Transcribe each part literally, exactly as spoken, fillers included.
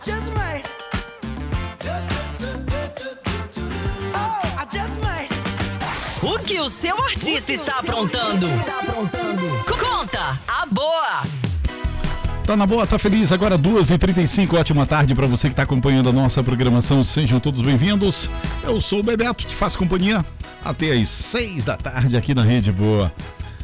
Just might. Oh, I just might. O que o seu artista está aprontando? Conta a boa! Tá na boa, tá feliz? Agora duas e trinta e cinco, ótima tarde para você que está acompanhando a nossa programação. Sejam todos bem-vindos. Eu sou o Bebeto, te faço companhia até às seis da tarde aqui na Rede Boa.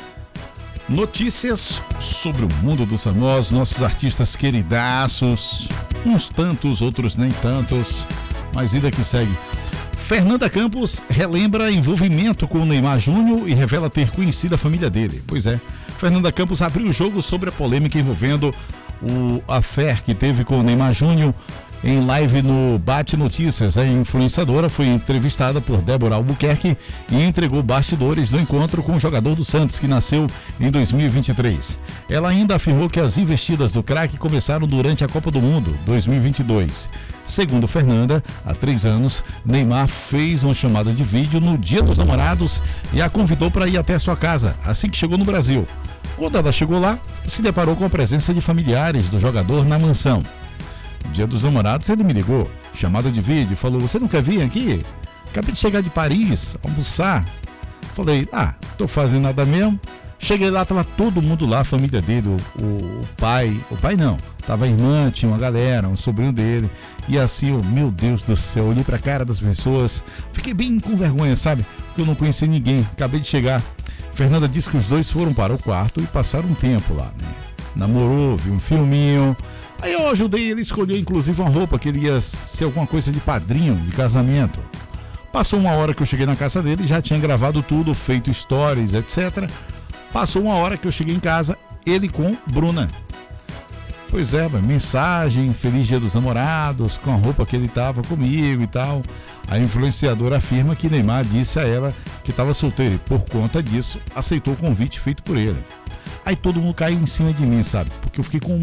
Notícias sobre o mundo dos famosos, nossos artistas queridaços, uns tantos, outros nem tantos, mas vida que segue. Fernanda Campos relembra envolvimento com o Neymar Júnior e revela ter conhecido a família dele. Pois é, Fernanda Campos abriu o jogo sobre a polêmica envolvendo o affair que teve com o Neymar Júnior em live no Bate Notícias. A influenciadora foi entrevistada por Débora Albuquerque e entregou bastidores do encontro com o jogador do Santos, que nasceu em dois mil e vinte e três. Ela ainda afirmou que as investidas do craque começaram durante a Copa do Mundo dois mil e vinte e dois. Segundo Fernanda, há três anos, Neymar fez uma chamada de vídeo no Dia dos Namorados e a convidou para ir até sua casa, assim que chegou no Brasil. Quando ela chegou lá, se deparou com a presença de familiares do jogador na mansão. Dia dos Namorados, ele me ligou, chamada de vídeo, falou: "Você não quer vir aqui? Acabei de chegar de Paris, almoçar." Falei: "Ah, tô fazendo nada mesmo." Cheguei lá, tava todo mundo lá, a família dele, o, o pai, o pai não, tava a irmã, tinha uma galera, um sobrinho dele, e assim, eu, meu Deus do céu, olhei pra cara das pessoas, fiquei bem com vergonha, sabe? Porque eu não conhecia ninguém, acabei de chegar. Fernanda disse que os dois foram para o quarto e passaram um tempo lá, né? Namorou, viu um filminho. Aí eu ajudei ele a escolher, inclusive, uma roupa que ele ia ser alguma coisa de padrinho, de casamento. Passou uma hora que eu cheguei na casa dele, já tinha gravado tudo, feito stories, etcétera. Passou uma hora que eu cheguei em casa, ele com Bruna. Pois é, mensagem, feliz Dia dos Namorados, com a roupa que ele tava comigo e tal. A influenciadora afirma que Neymar disse a ela que estava solteiro e, por conta disso, aceitou o convite feito por ele. Aí todo mundo caiu em cima de mim, sabe? Porque eu fiquei com